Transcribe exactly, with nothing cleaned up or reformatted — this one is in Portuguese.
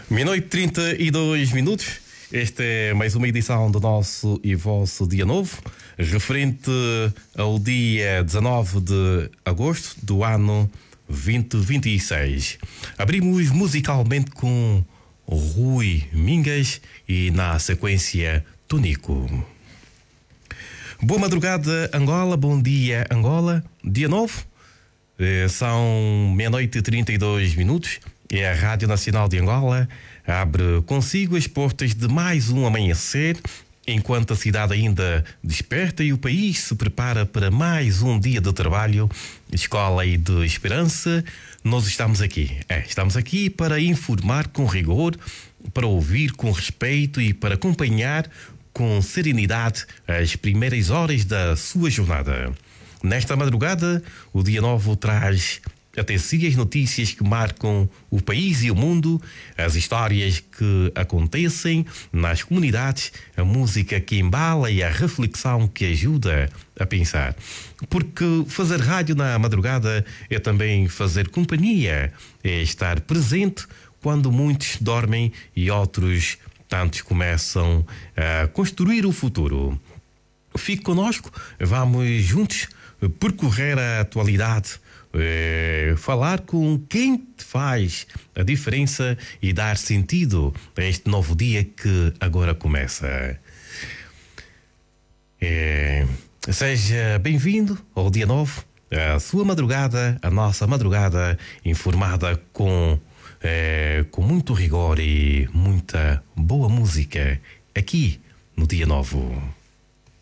Meia-noite e trinta e dois minutos. Esta é mais uma edição do nosso e vosso Dia Novo, referente ao dia dezanove de agosto do ano vinte vinte e seis. Abrimos musicalmente com Rui Mingas e, na sequência, Tonico. Boa madrugada, Angola. Bom dia, Angola. Dia novo. São meia-noite e trinta e dois minutos. E a Rádio Nacional de Angola abre consigo as portas de mais um amanhecer, enquanto a cidade ainda desperta e o país se prepara para mais um dia de trabalho, escola e de esperança. Nós estamos aqui. É, estamos aqui para informar com rigor, para ouvir com respeito e para acompanhar com serenidade as primeiras horas da sua jornada. Nesta madrugada, o Dia Novo traz até si as notícias que marcam o país e o mundo, as histórias que acontecem nas comunidades, a música que embala e a reflexão que ajuda a pensar. Porque fazer rádio na madrugada é também fazer companhia, é estar presente quando muitos dormem e outros tantos começam a construir o futuro. Fique conosco, vamos juntos percorrer a atualidade, é, falar com quem faz a diferença e dar sentido a este novo dia que agora começa. É, seja bem-vindo ao Dia Novo, a sua madrugada, a nossa madrugada informada com, é, com muito rigor e muita boa música aqui no Dia Novo.